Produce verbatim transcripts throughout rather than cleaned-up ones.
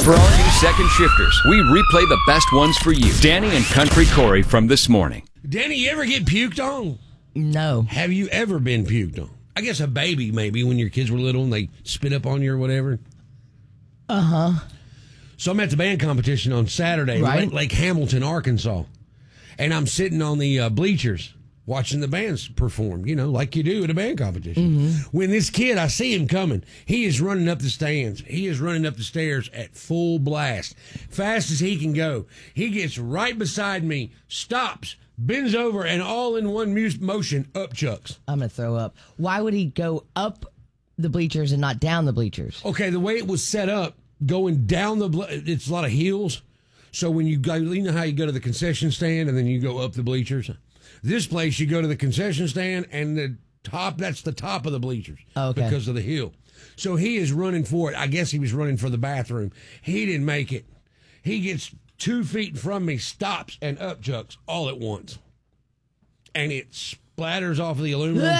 For all you second shifters, we replay the best ones for you. Danny and Country Corey from this morning. Danny, you ever get puked on? No. Have you ever been puked on? I guess a baby, maybe, when your kids were little and they spit up on you or whatever. Uh-huh. So I'm at the band competition on Saturday, right. Lake, Lake Hamilton, Arkansas. And I'm sitting on the uh, bleachers watching the bands perform, you know, like you do at a band competition. Mm-hmm. When this kid, I see him coming, he is running up the stands. He is running up the stairs at full blast, fast as he can go. He gets right beside me, stops, bends over, and all in one mu- motion, up chucks. I'm going to throw up. Why would he go up the bleachers and not down the bleachers? Okay, the way it was set up, going down the, ble- it's a lot of hills. So when you go, you know how you go to the concession stand and then you go up the bleachers? This place, you go to the concession stand and the top, that's the top of the bleachers. Okay. Because of the hill. So he is running for it. I guess he was running for the bathroom. He didn't make it. He gets two feet from me, stops, and up chucks all at once. And it splatters off of the aluminum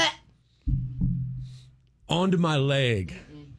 onto my leg.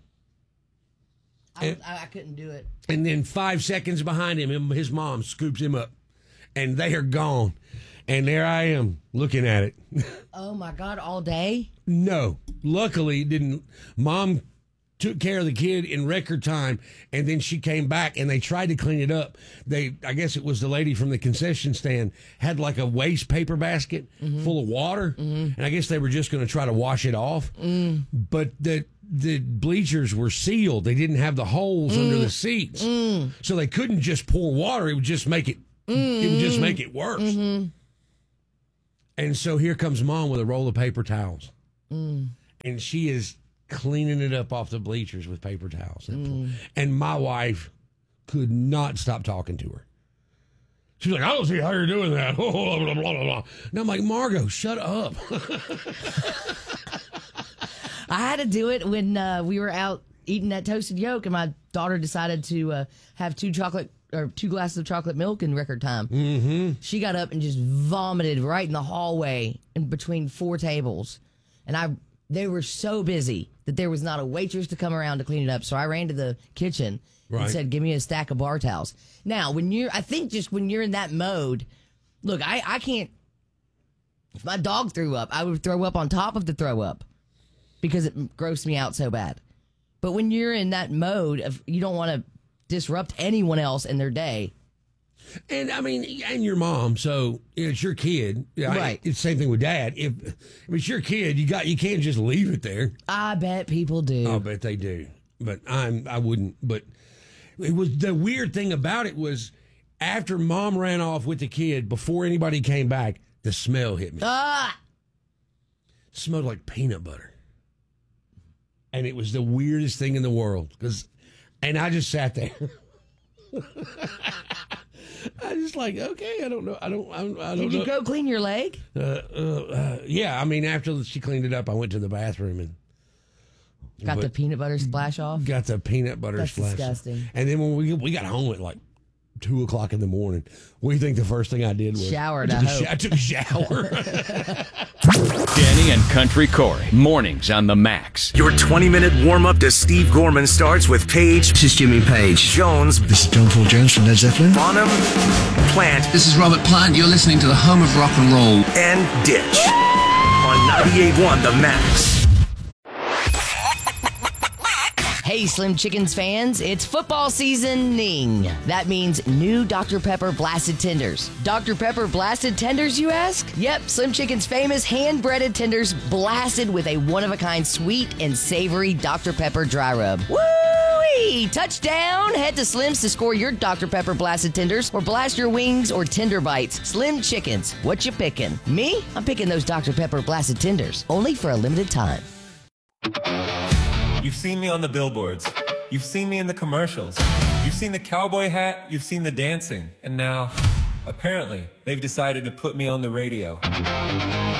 I, and, I, I couldn't do it. And then five seconds behind him, his mom scoops him up. And they are gone. And there I am looking at it. Oh, my God, all day? No. Luckily, didn't. Mom took care of the kid in record time, and then she came back, and they tried to clean it up. They, I guess it was the lady from the concession stand, had like a waste paper basket mm-hmm. full of water, mm-hmm. and I guess they were just going to try to wash it off. Mm. But the the bleachers were sealed. They didn't have the holes mm. under the seats. Mm. So they couldn't just pour water. It would just make it, mm-hmm. it would just make it worse. Mm-hmm. And so here comes Mom with a roll of paper towels. Mm. And she is cleaning it up off the bleachers with paper towels. Mm. And my wife could not stop talking to her. She's like, I don't see how you're doing that. Blah, blah, blah, blah. And I'm like, Margot, shut up. I had to do it when uh, we were out eating that toasted yolk, and my daughter decided to uh, have two chocolate or two glasses of chocolate milk in record time. Mm-hmm. She got up and just vomited right in the hallway in between four tables. And I, they were so busy that there was not a waitress to come around to clean it up. So I ran to the kitchen right. and said, give me a stack of bar towels. Now, when you're, I think just when you're in that mode, look, I, I can't, if my dog threw up, I would throw up on top of the throw up because it grossed me out so bad. But when you're in that mode of, you don't want to disrupt anyone else in their day. And I mean, and your mom, so it's your kid. Right. I, it's the same thing with Dad. If, if it's your kid, you got you can't just leave it there. I bet people do. I bet they do. But I'm I wouldn't. But it was the weird thing about it was after Mom ran off with the kid, before anybody came back, the smell hit me. Ah! It smelled like peanut butter. And it was the weirdest thing in the world because. And I just sat there. I just like, okay, I don't know. I don't, I don't, I don't Did you know. go clean your leg? Uh, uh, uh, yeah, I mean, after she cleaned it up, I went to the bathroom and got the peanut butter splash off? Got the peanut butter That's splash disgusting. off. And then when we we got home at like two o'clock in the morning, what do you think the first thing I did was? Showered, I, I took, hope. a, I took a shower. Danny and Country Corey, mornings on the Max. Your twenty-minute warm-up to Steve Gorman starts with Page. This is Jimmy Page. Jones. This is John Paul Jones from Led Zeppelin. Bonham. Plant. This is Robert Plant. You're listening to the home of rock and roll. And Ditch. On ninety-eight point one The Max. Hey, Slim Chickens fans, it's football seasoning. That means new Doctor Pepper Blasted Tenders. Doctor Pepper Blasted Tenders, you ask? Yep, Slim Chicken's famous hand-breaded tenders blasted with a one-of-a-kind sweet and savory Doctor Pepper dry rub. Woo-wee! Touchdown! Head to Slim's to score your Doctor Pepper Blasted Tenders or blast your wings or tender bites. Slim Chickens, what you picking? Me? I'm picking those Doctor Pepper Blasted Tenders, only for a limited time. You've seen me on the billboards. You've seen me in the commercials. You've seen the cowboy hat. You've seen the dancing. And now, apparently, they've decided to put me on the radio.